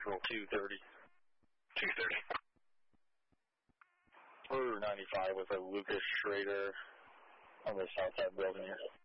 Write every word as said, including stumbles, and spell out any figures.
Central two thirty. two thirty. We're ninety-five with a Lucas Schrader on the south side building here.